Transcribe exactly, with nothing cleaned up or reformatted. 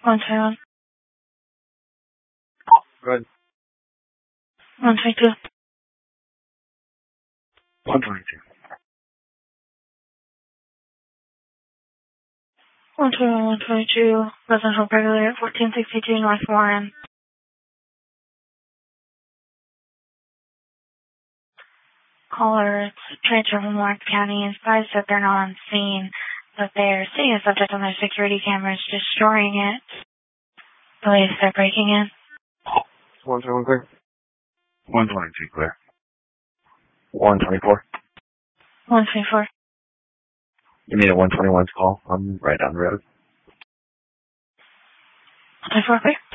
one twenty-one. Good. one twenty-two. one twenty-two. one twenty-one, one twenty-two. Residential regulator, fourteen sixty-two North Warren. Caller, it's transfer from Warren County. Advised that they're not on scene, but they're seeing a subject on their security cameras, destroying it. Police are breaking in. one twenty-one clear. one twenty-two clear. one twenty-four. one twenty-four. You made a one twenty-one's call. I'm right down the road. one twenty-four clear.